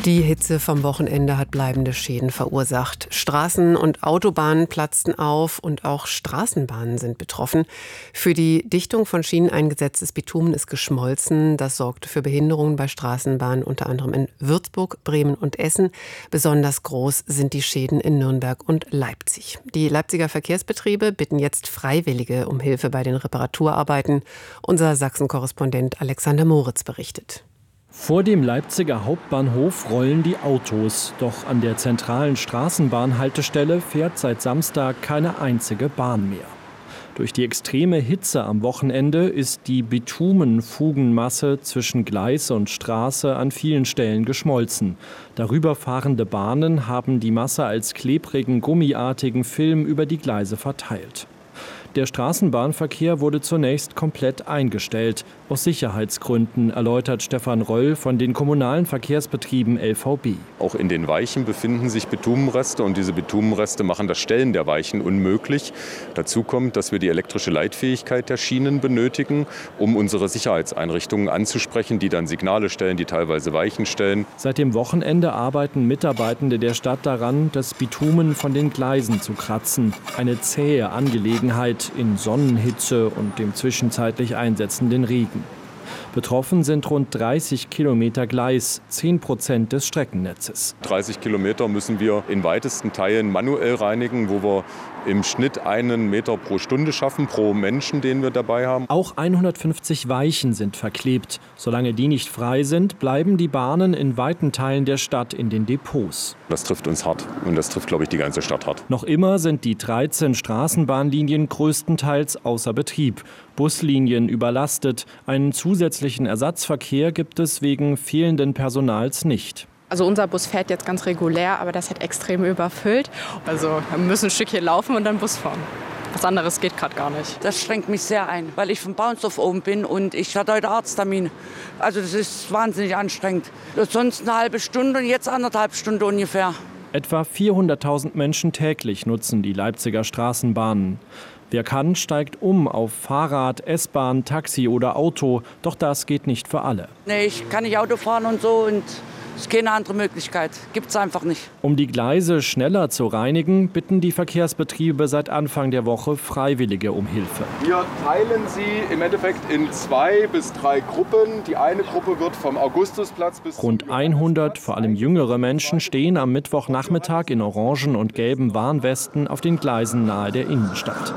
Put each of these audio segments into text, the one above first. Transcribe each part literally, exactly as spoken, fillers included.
Die Hitze vom Wochenende hat bleibende Schäden verursacht. Straßen und Autobahnen platzten auf und auch Straßenbahnen sind betroffen. Für die Dichtung von Schienen eingesetztes Bitumen ist geschmolzen. Das sorgt für Behinderungen bei Straßenbahnen, unter anderem in Würzburg, Bremen und Essen. Besonders groß sind die Schäden in Nürnberg und Leipzig. Die Leipziger Verkehrsbetriebe bitten jetzt Freiwillige um Hilfe bei den Reparaturarbeiten. Unser Sachsen-Korrespondent Alexander Moritz berichtet. Vor dem Leipziger Hauptbahnhof rollen die Autos. Doch an der zentralen Straßenbahnhaltestelle fährt seit Samstag keine einzige Bahn mehr. Durch die extreme Hitze am Wochenende ist die Bitumenfugenmasse zwischen Gleis und Straße an vielen Stellen geschmolzen. Darüber fahrende Bahnen haben die Masse als klebrigen, gummiartigen Film über die Gleise verteilt. Der Straßenbahnverkehr wurde zunächst komplett eingestellt. Aus Sicherheitsgründen, erläutert Stefan Röll von den kommunalen Verkehrsbetrieben L V B. Auch in den Weichen befinden sich Bitumenreste und diese Bitumenreste machen das Stellen der Weichen unmöglich. Dazu kommt, dass wir die elektrische Leitfähigkeit der Schienen benötigen, um unsere Sicherheitseinrichtungen anzusprechen, die dann Signale stellen, die teilweise Weichen stellen. Seit dem Wochenende arbeiten Mitarbeitende der Stadt daran, das Bitumen von den Gleisen zu kratzen. Eine zähe Angelegenheit in Sonnenhitze und dem zwischenzeitlich einsetzenden Regen. Betroffen sind rund dreißig Kilometer Gleis, zehn Prozent des Streckennetzes. dreißig Kilometer müssen wir in weitesten Teilen manuell reinigen, wo wir im Schnitt einen Meter pro Stunde schaffen, pro Menschen, den wir dabei haben. Auch hundertfünfzig Weichen sind verklebt. Solange die nicht frei sind, bleiben die Bahnen in weiten Teilen der Stadt in den Depots. Das trifft uns hart und das trifft, glaube ich, die ganze Stadt hart. Noch immer sind die dreizehn Straßenbahnlinien größtenteils außer Betrieb. Buslinien überlastet. Einen zusätzlichen Ersatzverkehr gibt es wegen fehlenden Personals nicht. Also unser Bus fährt jetzt ganz regulär, aber das hat extrem überfüllt. Also wir müssen ein Stückchen laufen und dann Bus fahren. Was anderes geht gerade gar nicht. Das schränkt mich sehr ein, weil ich von Baunsdorf oben bin und ich hatte heute Arzttermin. Also das ist wahnsinnig anstrengend. Sonst eine halbe Stunde und jetzt anderthalb Stunden ungefähr. Etwa vierhunderttausend Menschen täglich nutzen die Leipziger Straßenbahnen. Wer kann, steigt um auf Fahrrad, S-Bahn, Taxi oder Auto. Doch das geht nicht für alle. Nee, ich kann nicht Auto fahren und so und es ist keine andere Möglichkeit. Gibt es einfach nicht. Um die Gleise schneller zu reinigen, bitten die Verkehrsbetriebe seit Anfang der Woche Freiwillige um Hilfe. Wir teilen sie im Endeffekt in zwei bis drei Gruppen. Die eine Gruppe wird vom Augustusplatz bis... Rund hundert, vor allem jüngere Menschen, stehen am Mittwochnachmittag in orangen und gelben Warnwesten auf den Gleisen nahe der Innenstadt.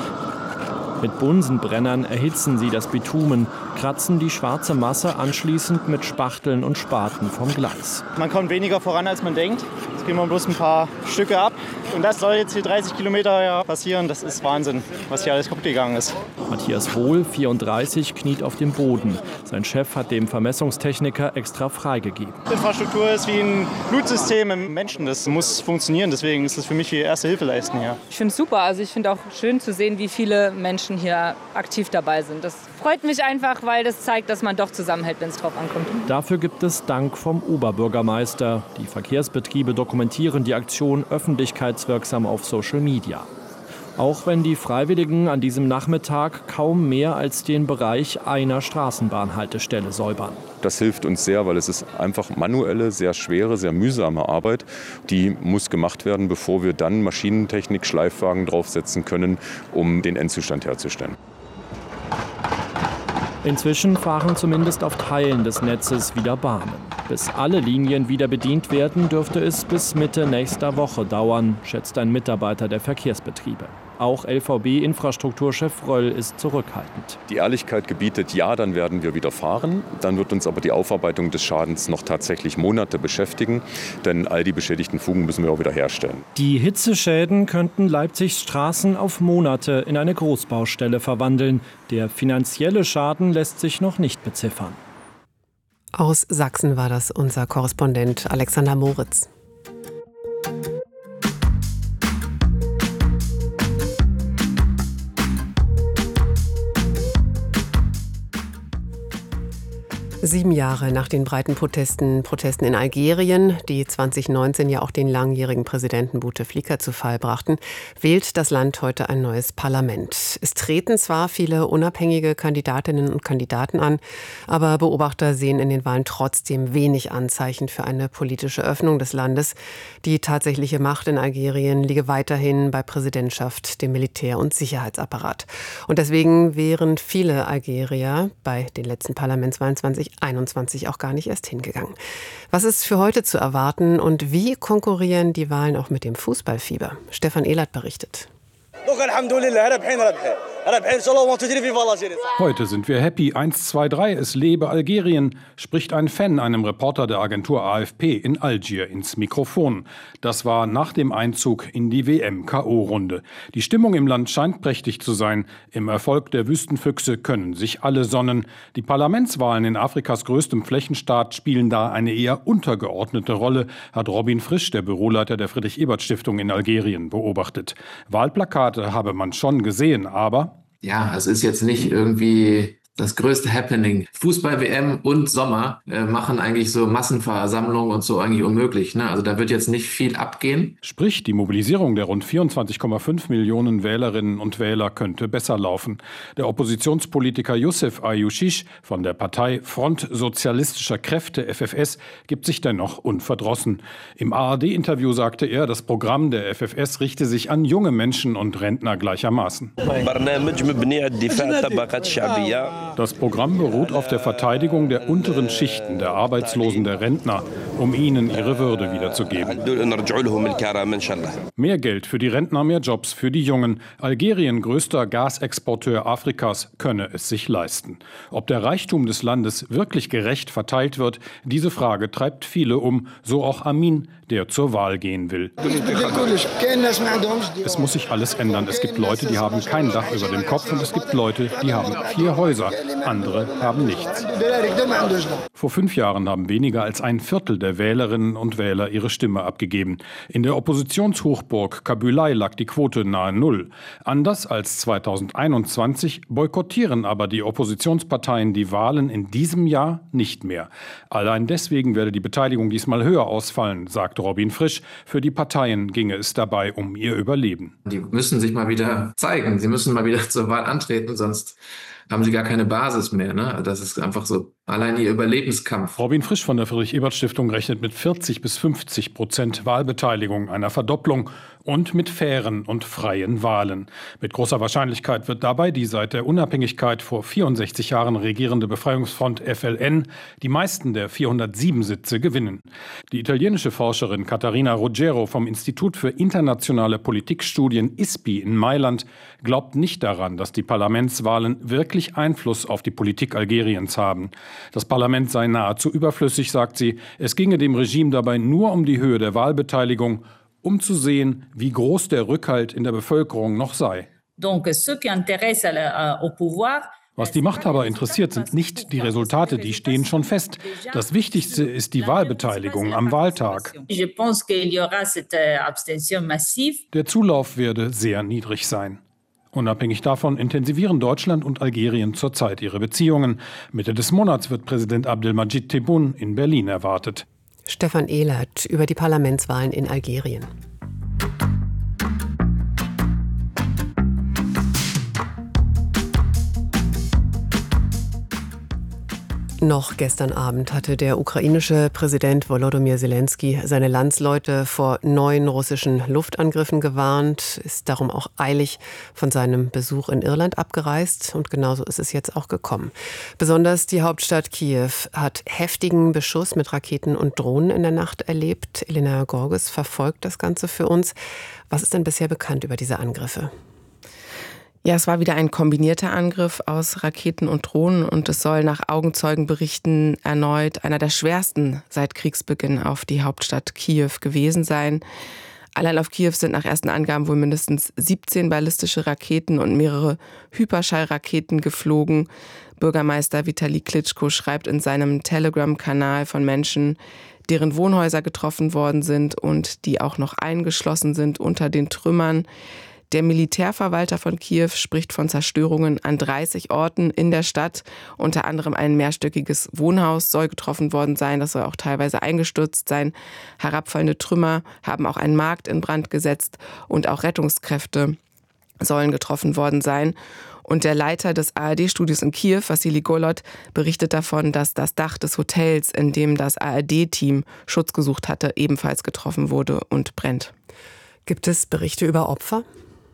Mit Bunsenbrennern erhitzen sie das Bitumen, kratzen die schwarze Masse anschließend mit Spachteln und Spaten vom Gleis. Man kommt weniger voran, als man denkt. Jetzt gehen wir bloß ein paar Stücke ab. Und das soll jetzt hier dreißig Kilometer passieren. Das ist Wahnsinn, was hier alles kaputt gegangen ist. Matthias Wohl, vierunddreißig, kniet auf dem Boden. Sein Chef hat dem Vermessungstechniker extra freigegeben. Infrastruktur ist wie ein Blutsystem im Menschen. Das muss funktionieren. Deswegen ist das für mich wie erste Hilfe leisten hier. Ich finde es super. Also ich finde auch schön zu sehen, wie viele Menschen hier aktiv dabei sind. Das freut mich einfach, weil das zeigt, dass man doch zusammenhält, wenn es drauf ankommt. Dafür gibt es Dank vom Oberbürgermeister. Die Verkehrsbetriebe dokumentieren die Aktion öffentlichkeitswirksam auf Social Media. Auch wenn die Freiwilligen an diesem Nachmittag kaum mehr als den Bereich einer Straßenbahnhaltestelle säubern. Das hilft uns sehr, weil es ist einfach manuelle, sehr schwere, sehr mühsame Arbeit. Die muss gemacht werden, bevor wir dann Maschinentechnik, Schleifwagen draufsetzen können, um den Endzustand herzustellen. Inzwischen fahren zumindest auf Teilen des Netzes wieder Bahnen. Bis alle Linien wieder bedient werden, dürfte es bis Mitte nächster Woche dauern, schätzt ein Mitarbeiter der Verkehrsbetriebe. Auch L V B-Infrastrukturchef Röll ist zurückhaltend. Die Ehrlichkeit gebietet, ja, dann werden wir wieder fahren. Dann wird uns aber die Aufarbeitung des Schadens noch tatsächlich Monate beschäftigen. Denn all die beschädigten Fugen müssen wir auch wieder herstellen. Die Hitzeschäden könnten Leipzigs Straßen auf Monate in eine Großbaustelle verwandeln. Der finanzielle Schaden lässt sich noch nicht beziffern. Aus Sachsen war das unser Korrespondent Alexander Moritz. Sieben Jahre nach den breiten Protesten, Protesten in Algerien, die zwanzig neunzehn ja auch den langjährigen Präsidenten Bouteflika zu Fall brachten, wählt das Land heute ein neues Parlament. Es treten zwar viele unabhängige Kandidatinnen und Kandidaten an, aber Beobachter sehen in den Wahlen trotzdem wenig Anzeichen für eine politische Öffnung des Landes. Die tatsächliche Macht in Algerien liege weiterhin bei Präsidentschaft, dem Militär- und Sicherheitsapparat. Und deswegen wären viele Algerier bei den letzten Parlamentswahlen zwanzig einundzwanzig auch gar nicht erst hingegangen. Was ist für heute zu erwarten und wie konkurrieren die Wahlen auch mit dem Fußballfieber? Stefan Ehlert berichtet. Heute sind wir happy. eins, zwei, drei, es lebe Algerien, spricht ein Fan einem Reporter der Agentur A F P in Algier ins Mikrofon. Das war nach dem Einzug in die W M-K O-Runde. Die Stimmung im Land scheint prächtig zu sein. Im Erfolg der Wüstenfüchse können sich alle sonnen. Die Parlamentswahlen in Afrikas größtem Flächenstaat spielen da eine eher untergeordnete Rolle, hat Robin Frisch, der Büroleiter der Friedrich-Ebert-Stiftung in Algerien, beobachtet. Wahlplakate habe man schon gesehen, aber ja, es ist jetzt nicht irgendwie das größte Happening. Fußball-W M und Sommer äh, machen eigentlich so Massenversammlungen und so eigentlich unmöglich. Ne? Also da wird jetzt nicht viel abgehen. Sprich, die Mobilisierung der rund vierundzwanzig Komma fünf Millionen Wählerinnen und Wähler könnte besser laufen. Der Oppositionspolitiker Youssef Ayouchiche von der Partei Front Sozialistischer Kräfte F F S gibt sich dennoch unverdrossen. Im A R D-Interview sagte er, das Programm der F F S richte sich an junge Menschen und Rentner gleichermaßen. Das Programm beruht auf der Verteidigung der unteren Schichten, der Arbeitslosen, der Rentner, um ihnen ihre Würde wiederzugeben. Mehr Geld für die Rentner, mehr Jobs für die Jungen. Algerien, größter Gasexporteur Afrikas, könne es sich leisten. Ob der Reichtum des Landes wirklich gerecht verteilt wird, diese Frage treibt viele um, so auch Amin, der zur Wahl gehen will. Es muss sich alles ändern. Es gibt Leute, die haben kein Dach über dem Kopf und es gibt Leute, die haben vier Häuser. Andere haben nichts. Vor fünf Jahren haben weniger als ein Viertel der Wählerinnen und Wähler ihre Stimme abgegeben. In der Oppositionshochburg Kabylei lag die Quote nahe Null. Anders als zweitausendeinundzwanzig boykottieren aber die Oppositionsparteien die Wahlen in diesem Jahr nicht mehr. Allein deswegen werde die Beteiligung diesmal höher ausfallen, sagt Robin Frisch. Für die Parteien ginge es dabei um ihr Überleben. Die müssen sich mal wieder zeigen. Sie müssen mal wieder zur Wahl antreten, sonst haben sie gar keine Basis mehr. Ne? Das ist einfach so allein ihr Überlebenskampf. Robin Frisch von der Friedrich-Ebert-Stiftung rechnet mit vierzig bis fünfzig Prozent Wahlbeteiligung, einer Verdopplung und mit fairen und freien Wahlen. Mit großer Wahrscheinlichkeit wird dabei die seit der Unabhängigkeit vor vierundsechzig Jahren regierende Befreiungsfront F L N die meisten der vierhundertsieben Sitze gewinnen. Die italienische Forscherin Caterina Ruggero vom Institut für internationale Politikstudien I S P I in Mailand glaubt nicht daran, dass die Parlamentswahlen wirklich Einfluss auf die Politik Algeriens haben. Das Parlament sei nahezu überflüssig, sagt sie. Es ginge dem Regime dabei nur um die Höhe der Wahlbeteiligung, um zu sehen, wie groß der Rückhalt in der Bevölkerung noch sei. Was die Machthaber interessiert, sind nicht die Resultate, die stehen schon fest. Das Wichtigste ist die Wahlbeteiligung am Wahltag. Der Zulauf werde sehr niedrig sein. Unabhängig davon intensivieren Deutschland und Algerien zurzeit ihre Beziehungen. Mitte des Monats wird Präsident Abdelmadjid Tebboune in Berlin erwartet. Stefan Ehlert über die Parlamentswahlen in Algerien. Noch gestern Abend hatte der ukrainische Präsident Volodymyr Zelensky seine Landsleute vor neuen russischen Luftangriffen gewarnt, ist darum auch eilig von seinem Besuch in Irland abgereist und genauso ist es jetzt auch gekommen. Besonders die Hauptstadt Kiew hat heftigen Beschuss mit Raketen und Drohnen in der Nacht erlebt. Elena Gorges verfolgt das Ganze für uns. Was ist denn bisher bekannt über diese Angriffe? Ja, es war wieder ein kombinierter Angriff aus Raketen und Drohnen und es soll nach Augenzeugenberichten erneut einer der schwersten seit Kriegsbeginn auf die Hauptstadt Kiew gewesen sein. Allein auf Kiew sind nach ersten Angaben wohl mindestens siebzehn ballistische Raketen und mehrere Hyperschallraketen geflogen. Bürgermeister Vitali Klitschko schreibt in seinem Telegram-Kanal von Menschen, deren Wohnhäuser getroffen worden sind und die auch noch eingeschlossen sind unter den Trümmern. Der Militärverwalter von Kiew spricht von Zerstörungen an dreißig Orten in der Stadt. Unter anderem ein mehrstöckiges Wohnhaus soll getroffen worden sein. Das soll auch teilweise eingestürzt sein. Herabfallende Trümmer haben auch einen Markt in Brand gesetzt und auch Rettungskräfte sollen getroffen worden sein. Und der Leiter des A R D-Studios in Kiew, Wassili Golod, berichtet davon, dass das Dach des Hotels, in dem das A R D-Team Schutz gesucht hatte, ebenfalls getroffen wurde und brennt. Gibt es Berichte über Opfer?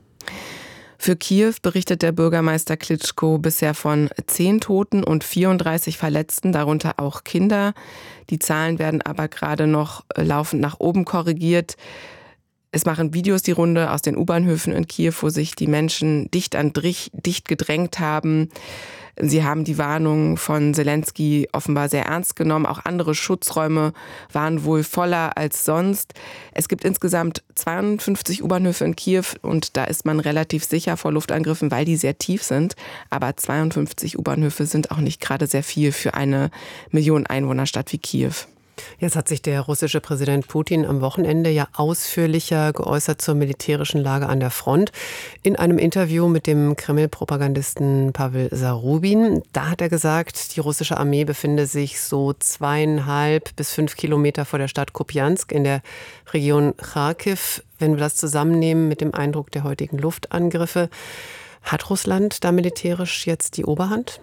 Für Kiew berichtet der Bürgermeister Klitschko bisher von zehn Toten und vierunddreißig Verletzten, darunter auch Kinder. Die Zahlen werden aber gerade noch laufend nach oben korrigiert. Es machen Videos die Runde aus den U-Bahnhöfen in Kiew, wo sich die Menschen dicht an dicht gedrängt haben. Sie haben die Warnung von Zelensky offenbar sehr ernst genommen. Auch andere Schutzräume waren wohl voller als sonst. Es gibt insgesamt zweiundfünfzig U-Bahnhöfe in Kiew und da ist man relativ sicher vor Luftangriffen, weil die sehr tief sind. Aber zweiundfünfzig U-Bahnhöfe sind auch nicht gerade sehr viel für eine Millionen-Einwohner-Stadt wie Kiew. Jetzt hat sich der russische Präsident Putin am Wochenende ja ausführlicher geäußert zur militärischen Lage an der Front. In einem Interview mit dem Kreml-Propagandisten Pawel Zarubin, da hat er gesagt, die russische Armee befinde sich so zweieinhalb bis fünf Kilometer vor der Stadt Kupiansk in der Region Charkiw. Wenn wir das zusammennehmen mit dem Eindruck der heutigen Luftangriffe, hat Russland da militärisch jetzt die Oberhand?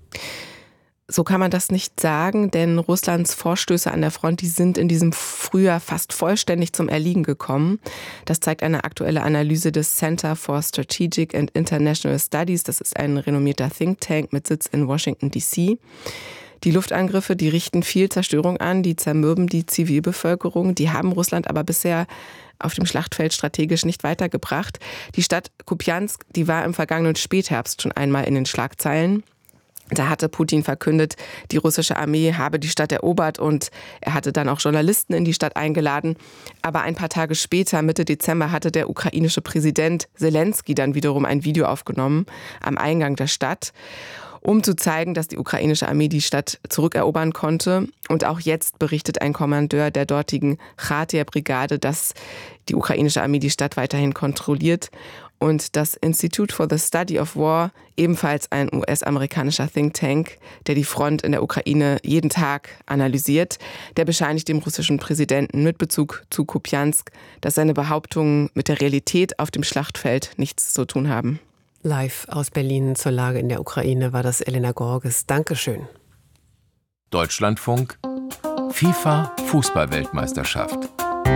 So kann man das nicht sagen, denn Russlands Vorstöße an der Front, die sind in diesem Frühjahr fast vollständig zum Erliegen gekommen. Das zeigt eine aktuelle Analyse des Center for Strategic and International Studies. Das ist ein renommierter Think Tank mit Sitz in Washington D C. Die Luftangriffe, die richten viel Zerstörung an, die zermürben die Zivilbevölkerung. Die haben Russland aber bisher auf dem Schlachtfeld strategisch nicht weitergebracht. Die Stadt Kupiansk, die war im vergangenen Spätherbst schon einmal in den Schlagzeilen. Da hatte Putin verkündet, die russische Armee habe die Stadt erobert und er hatte dann auch Journalisten in die Stadt eingeladen. Aber ein paar Tage später, Mitte Dezember, hatte der ukrainische Präsident Zelensky dann wiederum ein Video aufgenommen am Eingang der Stadt, um zu zeigen, dass die ukrainische Armee die Stadt zurückerobern konnte. Und auch jetzt berichtet ein Kommandeur der dortigen Charter-Brigade, dass die ukrainische Armee die Stadt weiterhin kontrolliert. Und das Institute for the Study of War, ebenfalls ein U S-amerikanischer Think Tank, der die Front in der Ukraine jeden Tag analysiert, der bescheinigt dem russischen Präsidenten mit Bezug zu Kupiansk, dass seine Behauptungen mit der Realität auf dem Schlachtfeld nichts zu tun haben. Live aus Berlin zur Lage in der Ukraine war das Elena Gorges. Dankeschön. Deutschlandfunk FIFA Fußball-Weltmeisterschaft.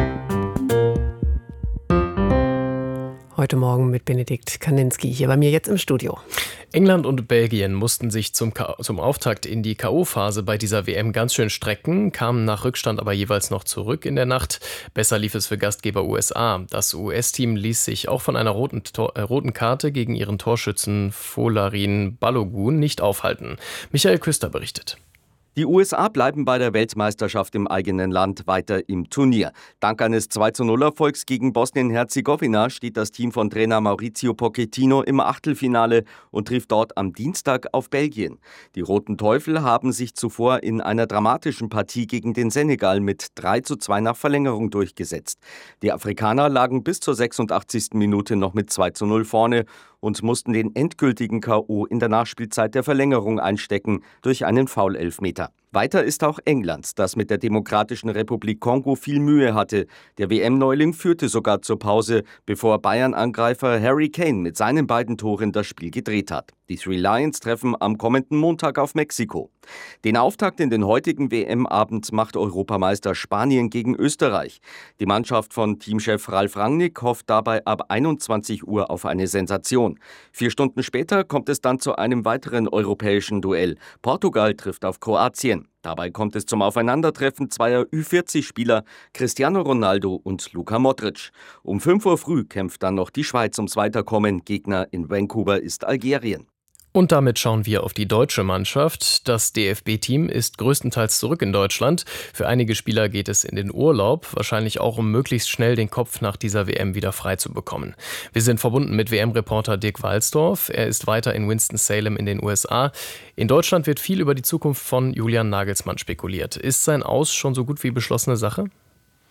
Heute Morgen mit Benedikt Kaninski hier bei mir jetzt im Studio. England und Belgien mussten sich zum, K- zum Auftakt in die K O-Phase bei dieser W M ganz schön strecken, kamen nach Rückstand aber jeweils noch zurück in der Nacht. Besser lief es für Gastgeber U S A. Das U S-Team ließ sich auch von einer roten, Tor- äh, roten Karte gegen ihren Torschützen Folarin Balogun nicht aufhalten. Michael Küster berichtet. Die U S A bleiben bei der Weltmeisterschaft im eigenen Land weiter im Turnier. Dank eines zwei zu null Erfolgs gegen Bosnien-Herzegowina steht das Team von Trainer Maurizio Pochettino im Achtelfinale und trifft dort am Dienstag auf Belgien. Die Roten Teufel haben sich zuvor in einer dramatischen Partie gegen den Senegal mit drei zu zwei nach Verlängerung durchgesetzt. Die Afrikaner lagen bis zur sechsundachtzigsten Minute noch mit zwei zu null vorne und mussten den endgültigen K O in der Nachspielzeit der Verlängerung einstecken durch einen Foul-Elfmeter. Weiter ist auch England, das mit der Demokratischen Republik Kongo viel Mühe hatte. Der W M-Neuling führte sogar zur Pause, bevor Bayern-Angreifer Harry Kane mit seinen beiden Toren das Spiel gedreht hat. Die Three Lions treffen am kommenden Montag auf Mexiko. Den Auftakt in den heutigen W M-Abend macht Europameister Spanien gegen Österreich. Die Mannschaft von Teamchef Ralf Rangnick hofft dabei ab einundzwanzig Uhr auf eine Sensation. Vier Stunden später kommt es dann zu einem weiteren europäischen Duell. Portugal trifft auf Kroatien. Dabei kommt es zum Aufeinandertreffen zweier Ü vierzig Spieler, Cristiano Ronaldo und Luka Modric. Um fünf Uhr früh kämpft dann noch die Schweiz ums Weiterkommen. Gegner in Vancouver ist Algerien. Und damit schauen wir auf die deutsche Mannschaft. Das D F B-Team ist größtenteils zurück in Deutschland. Für einige Spieler geht es in den Urlaub, wahrscheinlich auch, um möglichst schnell den Kopf nach dieser W M wieder frei zu bekommen. Wir sind verbunden mit W M-Reporter Dirk Walsdorf. Er ist weiter in Winston-Salem in den U S A. In Deutschland wird viel über die Zukunft von Julian Nagelsmann spekuliert. Ist sein Aus schon so gut wie beschlossene Sache?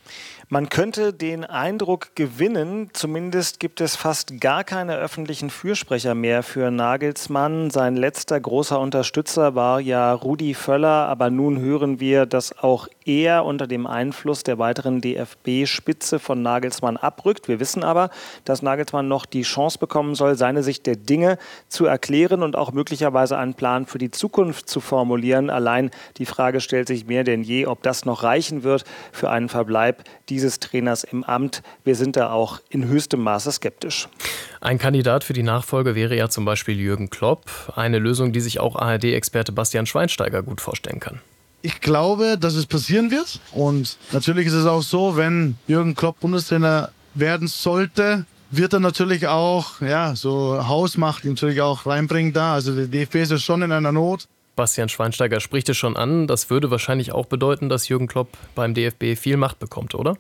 Man könnte den Eindruck gewinnen, zumindest gibt es fast gar keine öffentlichen Fürsprecher mehr für Nagelsmann. Sein letzter großer Unterstützer war ja Rudi Völler, aber nun hören wir, dass auch er unter dem Einfluss der weiteren D F B-Spitze von Nagelsmann abrückt. Wir wissen aber, dass Nagelsmann noch die Chance bekommen soll, seine Sicht der Dinge zu erklären und auch möglicherweise einen Plan für die Zukunft zu formulieren. Allein die Frage stellt sich mehr denn je, ob das noch reichen wird für einen Verbleib dieses Trainers im Amt. Wir sind da auch in höchstem Maße skeptisch. Ein Kandidat für die Nachfolge wäre ja zum Beispiel Jürgen Klopp. Eine Lösung, die sich auch A R D-Experte Bastian Schweinsteiger gut vorstellen kann. Ich glaube, dass es passieren wird. Und natürlich ist es auch so, wenn Jürgen Klopp Bundestrainer werden sollte, wird er natürlich auch ja, so Hausmacht natürlich auch reinbringen da. Also der D F B ist ja schon in einer Not. Bastian Schweinsteiger spricht es schon an. Das würde wahrscheinlich auch bedeuten, dass Jürgen Klopp beim D F B viel Macht bekommt, oder?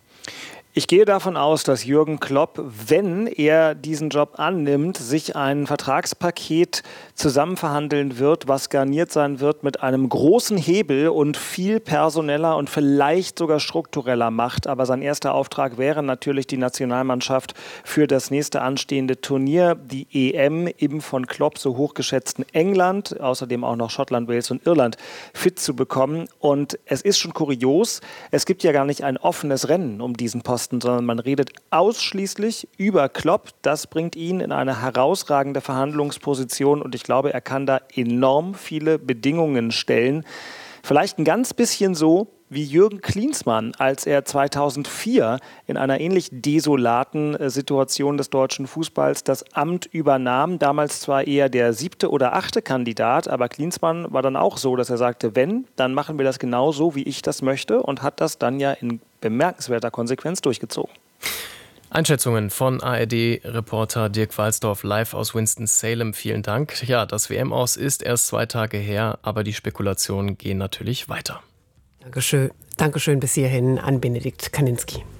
Ich gehe davon aus, dass Jürgen Klopp, wenn er diesen Job annimmt, sich ein Vertragspaket zusammenverhandeln wird, was garniert sein wird mit einem großen Hebel und viel personeller und vielleicht sogar struktureller Macht. Aber sein erster Auftrag wäre natürlich die Nationalmannschaft für das nächste anstehende Turnier, die E M im von Klopp so hochgeschätzten England, außerdem auch noch Schottland, Wales und Irland, fit zu bekommen. Und es ist schon kurios, es gibt ja gar nicht ein offenes Rennen um diesen Posten, sondern man redet ausschließlich über Klopp. Das bringt ihn in eine herausragende Verhandlungsposition und ich glaube, er kann da enorm viele Bedingungen stellen. Vielleicht ein ganz bisschen so wie Jürgen Klinsmann, als er zweitausendvier in einer ähnlich desolaten Situation des deutschen Fußballs das Amt übernahm. Damals zwar eher der siebte oder achte Kandidat, aber Klinsmann war dann auch so, dass er sagte, wenn, dann machen wir das genau so, wie ich das möchte und hat das dann ja in bemerkenswerter Konsequenz durchgezogen. Einschätzungen von A R D-Reporter Dirk Walsdorf live aus Winston-Salem. Vielen Dank. Ja, das W M-Aus ist erst zwei Tage her, aber die Spekulationen gehen natürlich weiter. Dankeschön. Dankeschön bis hierhin an Benedikt Kaninski.